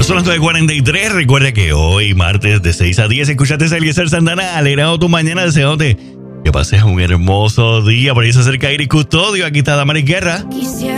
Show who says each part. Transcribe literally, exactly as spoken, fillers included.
Speaker 1: son las nueve cuarenta y tres. Recuerda que hoy, martes de seis a diez, escuchaste a Eliezer Santana alegrando tu mañana, deseándote que pases un hermoso día. Por ahí se acerca Iris Custodio. Aquí está Damaris Guerra.
Speaker 2: Quisiera